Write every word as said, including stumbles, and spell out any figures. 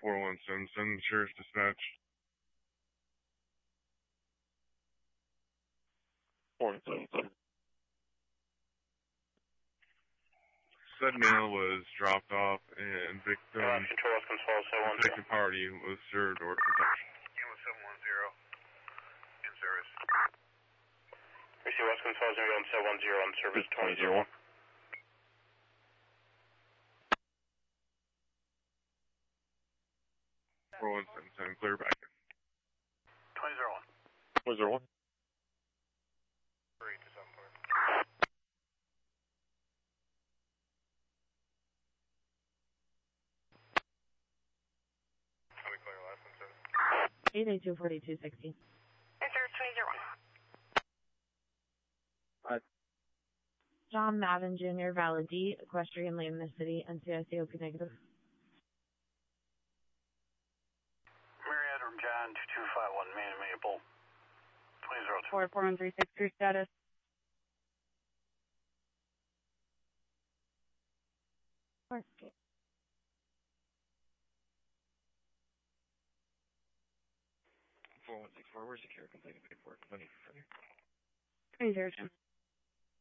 four one seven, send the sheriff's dispatch. four one seven seven. Said mail was dropped off and victim, Uh, control us, control seven one zero. victim party was served or protection. Kilo seven one zero, in service. Receive West Control zero one seven one zero on service twenty zero one. four one seven seven, clear back in. twenty zero one. twenty zero one. three to seven four. Can we clear last one, sir? eight eight two, four two sixty. In service twenty zero one. John Madden Junior, Valid D, equestrian lane in the city, N C I C O P negative. Mary Edward John two two five one, Main Maple. twenty zero two. four four one three six, crew status. four one six four, where's the care complaint paperwork? Money for further. three zero two.